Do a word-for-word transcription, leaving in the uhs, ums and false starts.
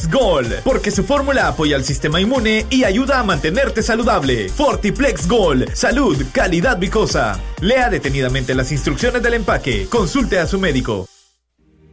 Fortiplex Gold, porque su fórmula apoya al sistema inmune y ayuda a mantenerte saludable. Fortiplex Gold, salud, calidad, vicosa. Lea detenidamente las instrucciones del empaque. Consulte a su médico.